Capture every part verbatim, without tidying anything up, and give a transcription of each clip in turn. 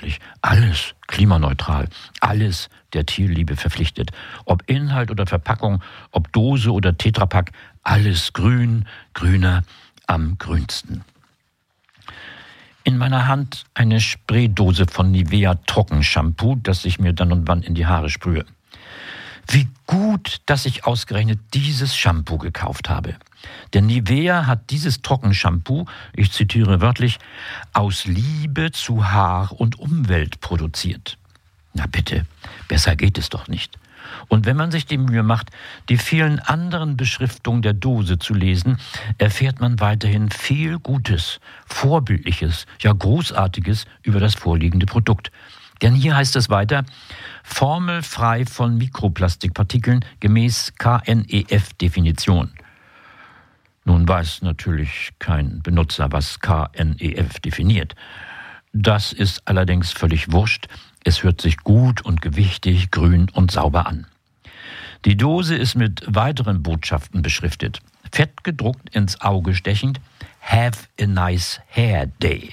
umweltfreundlich, alles klimaneutral, alles der Tierliebe verpflichtet. Ob Inhalt oder Verpackung, ob Dose oder Tetrapack, alles grün, grüner am grünsten. In meiner Hand eine Spraydose von Nivea Trockenshampoo, das ich mir dann und wann in die Haare sprühe. Wie gut, dass ich ausgerechnet dieses Shampoo gekauft habe. Denn Nivea hat dieses Trockenshampoo, ich zitiere wörtlich, aus Liebe zu Haar und Umwelt produziert. Na bitte, besser geht es doch nicht. Und wenn man sich die Mühe macht, die vielen anderen Beschriftungen der Dose zu lesen, erfährt man weiterhin viel Gutes, Vorbildliches, ja Großartiges über das vorliegende Produkt. Denn hier heißt es weiter, formelfrei von Mikroplastikpartikeln gemäß K N E F-Definition. Nun weiß natürlich kein Benutzer, was K N E F definiert. Das ist allerdings völlig wurscht. Es hört sich gut und gewichtig, grün und sauber an. Die Dose ist mit weiteren Botschaften beschriftet. Fett gedruckt ins Auge stechend, Have a nice hair day.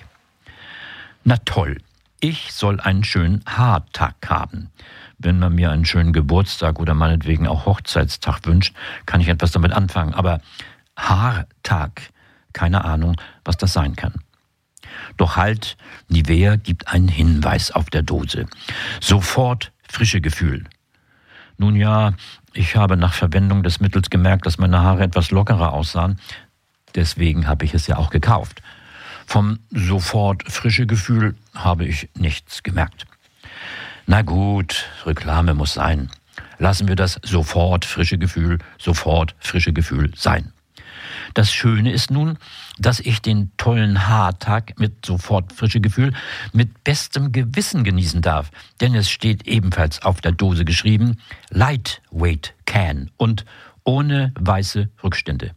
Na toll. Ich soll einen schönen Haartag haben. Wenn man mir einen schönen Geburtstag oder meinetwegen auch Hochzeitstag wünscht, kann ich etwas damit anfangen. Aber Haartag, keine Ahnung, was das sein kann. Doch halt, Nivea gibt einen Hinweis auf der Dose. Sofort frische Gefühl. Nun ja, ich habe nach Verwendung des Mittels gemerkt, dass meine Haare etwas lockerer aussahen. Deswegen habe ich es ja auch gekauft. Vom sofort frische Gefühl habe ich nichts gemerkt. Na gut, Reklame muss sein. Lassen wir das sofort frische Gefühl, sofort frische Gefühl sein. Das Schöne ist nun, dass ich den tollen Haartag mit sofort frische Gefühl mit bestem Gewissen genießen darf. Denn es steht ebenfalls auf der Dose geschrieben, Lightweight Can und ohne weiße Rückstände.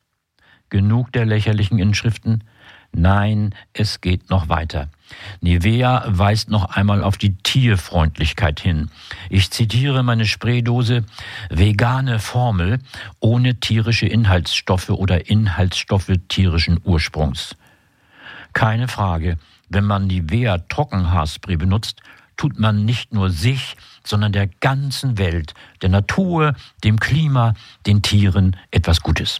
Genug der lächerlichen Inschriften? Nein, es geht noch weiter. Nivea weist noch einmal auf die Tierfreundlichkeit hin. Ich zitiere meine Spraydose, vegane Formel ohne tierische Inhaltsstoffe oder Inhaltsstoffe tierischen Ursprungs. Keine Frage, wenn man Nivea Trockenhaarspray benutzt, tut man nicht nur sich, sondern der ganzen Welt, der Natur, dem Klima, den Tieren etwas Gutes.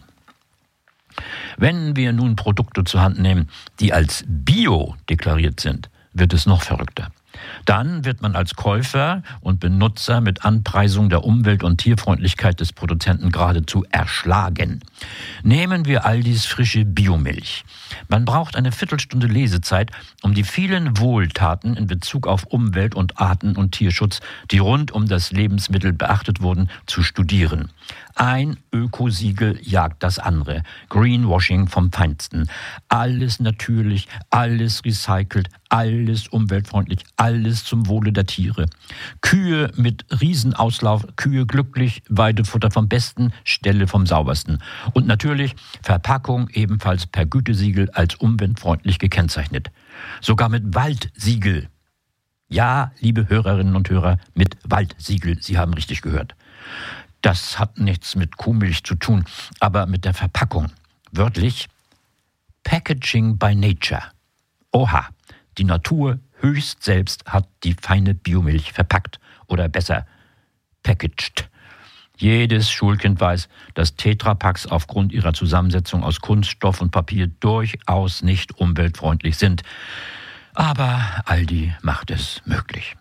Wenn wir nun Produkte zur Hand nehmen, die als Bio deklariert sind, wird es noch verrückter. Dann wird man als Käufer und Benutzer mit Anpreisung der Umwelt- und Tierfreundlichkeit des Produzenten geradezu erschlagen. Nehmen wir Aldis frische Biomilch. Man braucht eine Viertelstunde Lesezeit, um die vielen Wohltaten in Bezug auf Umwelt- und Arten- und Tierschutz, die rund um das Lebensmittel beachtet wurden, zu studieren. Ein Ökosiegel jagt das andere. Greenwashing vom Feinsten. Alles natürlich, alles recycelt, alles umweltfreundlich, alles zum Wohle der Tiere. Kühe mit Riesenauslauf, Kühe glücklich, Weidefutter vom Besten, Ställe vom Saubersten. Und natürlich Verpackung ebenfalls per Gütesiegel als umweltfreundlich gekennzeichnet. Sogar mit Waldsiegel. Ja, liebe Hörerinnen und Hörer, mit Waldsiegel, Sie haben richtig gehört. Das hat nichts mit Kuhmilch zu tun, aber mit der Verpackung. Wörtlich, Packaging by Nature. Oha, die Natur höchst selbst hat die feine Biomilch verpackt. Oder besser, packaged. Jedes Schulkind weiß, dass Tetrapacks aufgrund ihrer Zusammensetzung aus Kunststoff und Papier durchaus nicht umweltfreundlich sind. Aber Aldi macht es möglich.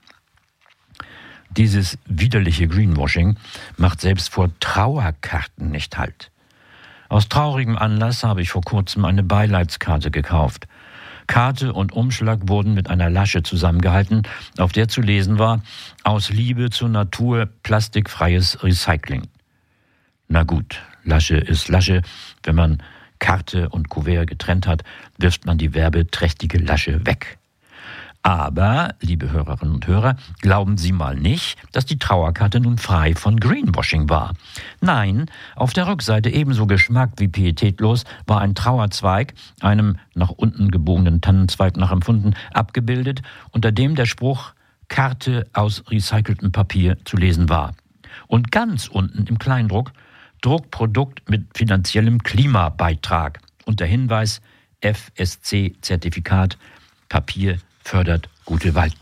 Dieses widerliche Greenwashing macht selbst vor Trauerkarten nicht Halt. Aus traurigem Anlass habe ich vor kurzem eine Beileidskarte gekauft. Karte und Umschlag wurden mit einer Lasche zusammengehalten, auf der zu lesen war, aus Liebe zur Natur plastikfreies Recycling. Na gut, Lasche ist Lasche. Wenn man Karte und Kuvert getrennt hat, wirft man die werbeträchtige Lasche weg. Aber, liebe Hörerinnen und Hörer, glauben Sie mal nicht, dass die Trauerkarte nun frei von Greenwashing war. Nein, auf der Rückseite ebenso Geschmack wie pietätlos war ein Trauerzweig, einem nach unten gebogenen Tannenzweig nachempfunden, abgebildet, unter dem der Spruch Karte aus recyceltem Papier zu lesen war. Und ganz unten im Kleindruck Druckprodukt mit finanziellem Klimabeitrag und der Hinweis F S C-Zertifikat Papier fördert gute Waldnutzung.